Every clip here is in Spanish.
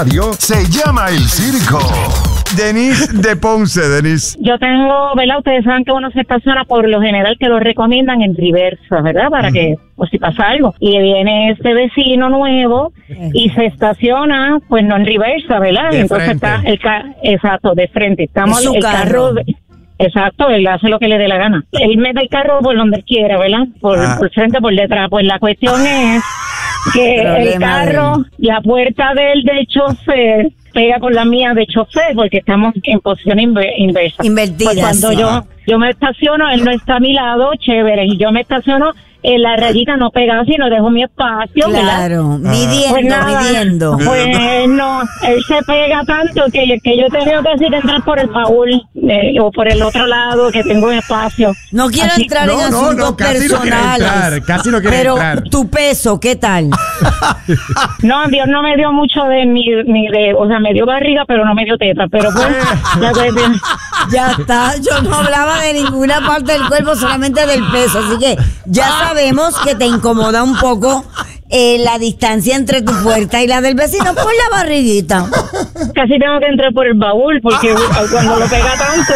Se llama El Circo. Denise de Ponce, Denise. Yo tengo, ¿verdad? Ustedes saben que uno se estaciona por lo general que lo recomiendan en reversa, ¿verdad? Para que, pues si pasa algo. Y viene este vecino nuevo y se estaciona, pues no en reversa, ¿verdad? De Entonces frente. está exacto, de frente. Estamos Es su el carro. Exacto, él hace lo que le dé la gana. Él mete el carro por donde él quiera, ¿verdad? Por frente, por detrás. Pues la cuestión es que el Problema carro, la puerta del chofer pega con la mía de chofer porque estamos en posición inversa. Invertida, Pues cuando sí. yo me estaciono, él no está a mi lado, chévere, y yo me estaciono en la rayita no pegada, sino dejo mi espacio, ¿verdad? Claro, midiendo, Pues nada, midiendo. pues no, él se pega tanto que yo he tenido que decir entrar por el baúl o por el otro lado que tengo un espacio. No quiero Así- entrar en asuntos casi no quiere personales. entrar, casi no quiere pero entrar. tu peso, ¿qué tal? No, Dios no me dio mucho o sea, me dio barriga, pero no me dio teta, pero pues, la cuestión- Ya está, yo no hablaba de ninguna parte del cuerpo, solamente del peso, así que ya sabemos que te incomoda un poco la distancia entre tu puerta y la del vecino por la barriguita. casi tengo que entrar por el baúl porque cuando lo pega tanto.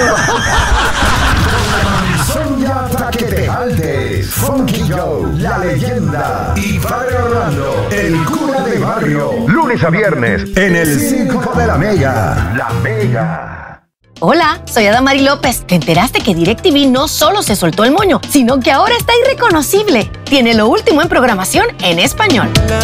Son ya hasta que te jaltes. Funky Joe, la leyenda. Y Padre Orlando, el cura de barrio. Lunes a viernes en el Circo de la Mega. La Mega. Hola, soy Adamari López. ¿Te enteraste que DirecTV no solo se soltó el moño, sino que ahora está irreconocible? Tiene lo último en programación en español.